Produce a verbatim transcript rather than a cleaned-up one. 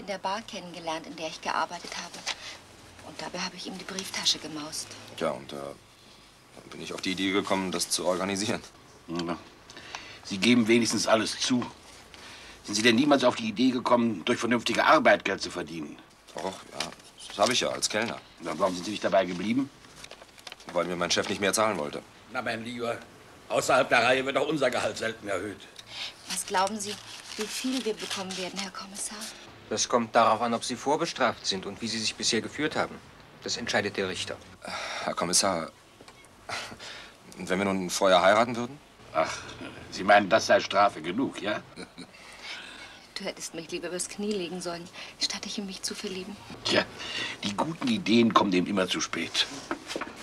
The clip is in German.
in der Bar kennengelernt, in der ich gearbeitet habe. Und dabei habe ich ihm die Brieftasche gemaust. Ja, und da äh, bin ich auf die Idee gekommen, das zu organisieren. Ja. Sie geben wenigstens alles zu. Sind Sie denn niemals auf die Idee gekommen, durch vernünftige Arbeit Geld zu verdienen? Doch, ja, das habe ich ja als Kellner. Na, warum sind Sie nicht dabei geblieben? Weil mir mein Chef nicht mehr zahlen wollte. Na, mein Lieber, außerhalb der Reihe wird auch unser Gehalt selten erhöht. Was glauben Sie, wie viel wir bekommen werden, Herr Kommissar? Das kommt darauf an, ob Sie vorbestraft sind und wie Sie sich bisher geführt haben. Das entscheidet der Richter. Herr Kommissar, wenn wir nun vorher heiraten würden? Ach, Sie meinen, das sei Strafe genug, ja? Du hättest mich lieber übers Knie legen sollen, statt dich in mich zu verlieben. Tja, die guten Ideen kommen eben immer zu spät.